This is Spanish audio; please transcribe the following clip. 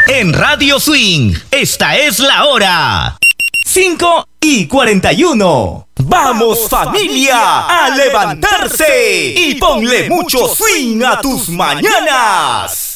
En Radio Swing, esta es la hora. 5:41. ¡Vamos, familia, a levantarse! Y ponle mucho swing a tus mañanas.